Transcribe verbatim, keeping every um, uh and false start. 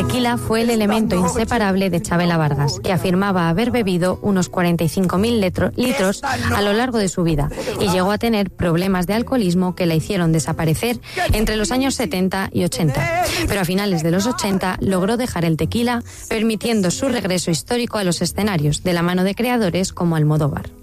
tequila fue el elemento inseparable de Chavela Vargas, que afirmaba haber bebido unos cuarenta y cinco mil litros a lo largo de su vida y llegó a tener problemas de alcoholismo que la hicieron desaparecer entre los años setenta y ochenta. Pero a finales de los ochenta logró dejar el tequila, permitiendo su regreso histórico a los escenarios, de la mano de creadores como Almodóvar.